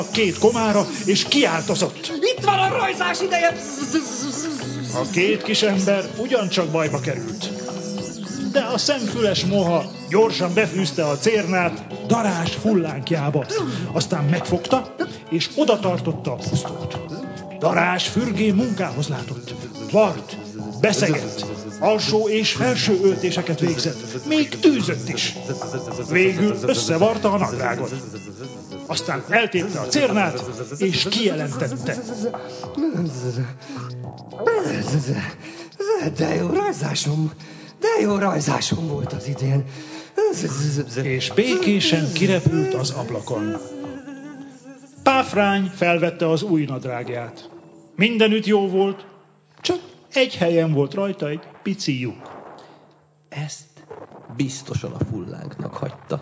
a két komára, és kiáltozott. Itt van a rajzás ideje! A két kisember ugyancsak bajba került. De a szemfüles moha gyorsan befűzte a cérnát darázs fullánkjába. Aztán megfogta, és oda tartotta a pusztót. Darázs fürgén munkához látott. Vart, beszegett, alsó és felső öltéseket végzett, még tűzött is. Végül összevarta a nadrágot. Aztán eltépte a cérnát, és kijelentette. De jó rajzásom volt az idén. És békésen kirepült az ablakon. Páfrány felvette az új nadrágját. Mindenütt jó volt, csak egy helyen volt rajta egy pici lyuk. Ezt biztosan a fullánknak hagyta.